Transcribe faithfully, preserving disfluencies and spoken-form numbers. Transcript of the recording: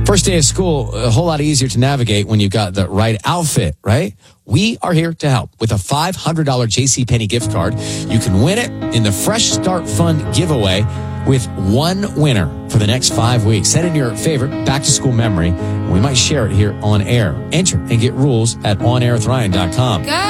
First day of school, a whole lot easier to navigate when you've got the right outfit, right? We are here to help with a five hundred dollars JCPenney gift card. You can win it in the Fresh Start Fund giveaway with one winner for the next five weeks. Send in your favorite back-to-school memory, and we might share it here on air. Enter and get rules at on air with ryan dot com.